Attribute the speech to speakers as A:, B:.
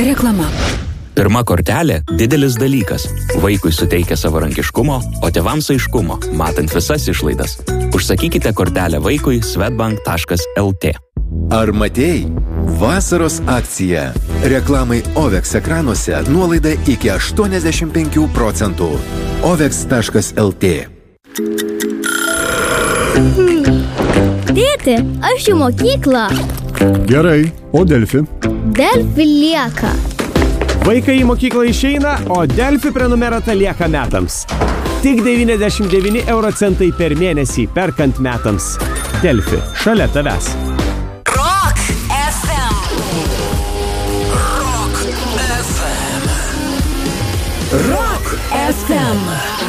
A: Reklama.
B: Pirma kortelė – didelis dalykas. Vaikui suteikia savarankiškumo, o tėvams aiškumo, matant visas išlaidas. Užsakykite kortelę vaikui swedbank.lt.
C: Ar matėjai? Vasaros akcija. Reklamai OVEX ekranuose nuolaida iki 85%. OVEX.lt.
D: Tėti, aš į mokyklą.
E: Gerai, o Delfi?
D: Delfi lieka.
F: Vaikai į mokyklą išeina, o Delfi prenumerata lieka metams. Tik 99 euro centai per mėnesį perkant metams. Delfi, šalia tavęs.
A: Rock FM. Rock FM. Rock FM.